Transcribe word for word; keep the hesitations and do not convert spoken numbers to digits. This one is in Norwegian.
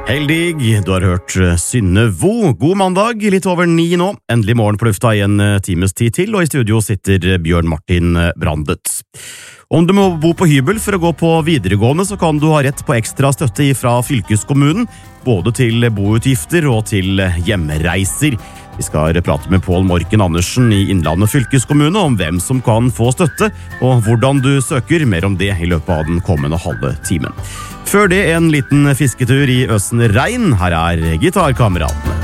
Heldig, du har hørt Synne Vo. God mandag, litt over ni nå. Endelig morgen på lufta i en times tid til, og i studio sitter Bjørn Martin Brandet. Om du må bo på hybel for å gå på videregående, så kan du ha rett på ekstra støtte fra fylkeskommunen, både til boutgifter og til hjemreiser. Vi skal prate med Pål Morken Andersen i Innlandet fylkeskommune om hvem som kan få støtte, og hvordan du søker. Mer om det i løpet av den kommende halve timen. Før det en liten fisketur i øsende regn. Her er Gitarkameratene.